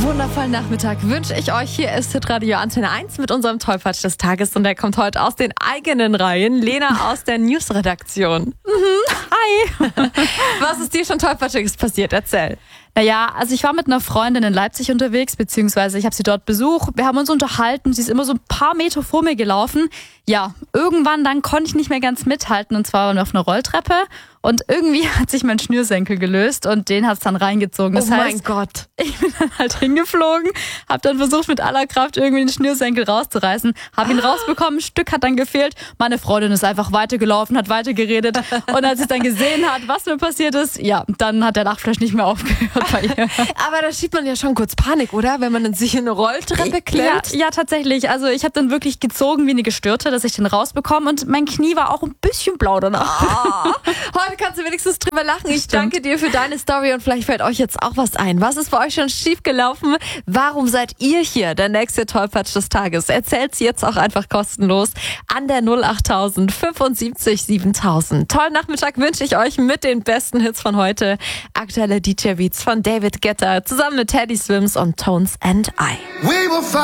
wundervollen Nachmittag wünsche ich euch. Hier ist Hitradio Antenne 1 mit unserem Tollpatsch des Tages und der kommt heute aus den eigenen Reihen. Lena aus der Newsredaktion. Hi. Was ist dir schon Tollpatschiges passiert? Erzähl. Naja, also ich war mit einer Freundin in Leipzig unterwegs, beziehungsweise ich habe sie dort besucht. Wir haben uns unterhalten, sie ist immer so ein paar Meter vor mir gelaufen. Ja, irgendwann dann konnte ich nicht mehr ganz mithalten und zwar auf einer Rolltreppe. Und irgendwie hat sich mein Schnürsenkel gelöst und den hat es dann reingezogen. Das heißt, mein Gott. Ich bin dann halt hingeflogen, habe dann versucht mit aller Kraft irgendwie den Schnürsenkel rauszureißen, habe ihn rausbekommen, ein Stück hat dann gefehlt. Meine Freundin ist einfach weitergelaufen, hat weitergeredet und als sie dann gesehen hat, was mir passiert ist, ja, dann hat der Lachflash nicht mehr aufgehört bei ihr. Aber da schiebt man ja schon kurz Panik, oder? Wenn man sich in eine Rolltreppe klemmt. Ja, tatsächlich. Also ich habe dann wirklich gezogen wie eine Gestörte, dass ich den rausbekomme und mein Knie war auch ein bisschen blau danach. Heute kannst du wenigstens drüber lachen. Ich danke dir für deine Story und vielleicht fällt euch jetzt auch was ein. Was ist bei euch schon schief gelaufen? Warum seid ihr hier? Der nächste Tollpatsch des Tages. Erzählt's jetzt auch einfach kostenlos an der 08000 75 7000. Tollen Nachmittag wünsche ich euch mit den besten Hits von heute. Aktuelle DJ-Beats von David Guetta zusammen mit Teddy Swims und Tones and I.